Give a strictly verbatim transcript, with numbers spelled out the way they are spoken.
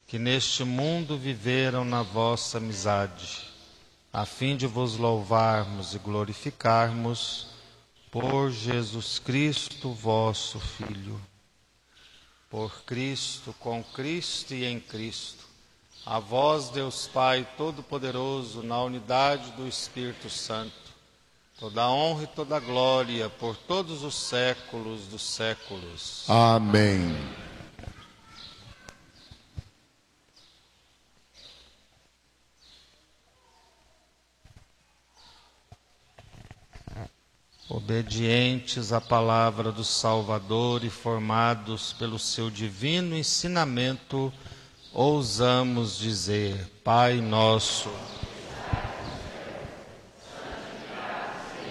que neste mundo viveram na vossa amizade, a fim de vos louvarmos e glorificarmos por Jesus Cristo, vosso Filho. Por Cristo, com Cristo e em Cristo, a vós, Deus Pai Todo-Poderoso, na unidade do Espírito Santo, toda a honra e toda a glória por todos os séculos dos séculos. Amém. Obedientes à palavra do Salvador e formados pelo seu divino ensinamento, ousamos dizer: Pai nosso,